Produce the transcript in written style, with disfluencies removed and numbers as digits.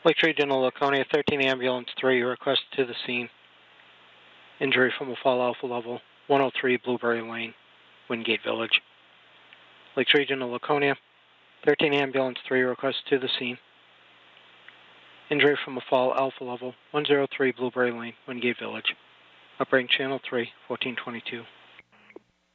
Lake Regional Laconia 13 Ambulance 3 request to the scene. Injury from a fall alpha level 103 Blueberry Lane, Wingate Village. Lake Regional Laconia 13 Ambulance 3 request to the scene. Injury from a fall alpha level 103 Blueberry Lane, Wingate Village. Operating Channel 3, 1422.